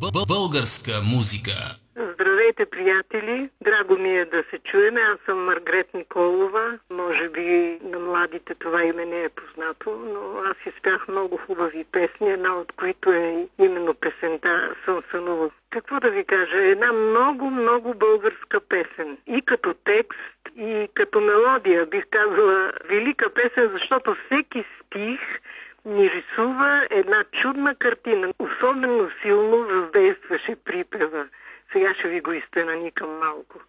Българска музика. Здравейте, приятели! Драго ми е да се чуеме. Аз съм Маргрет Николова. Може би на младите това име не е познато, но аз изпях много хубави песни, една от които е именно песента "Сън сънувал". Какво да ви кажа? Една много българска песен. И като текст, и като мелодия. Бих казала велика песен, защото всеки стих ни рисува една чудна картина. Особено силно въздействаше припева. Сега ще ви го изтенаникам малко.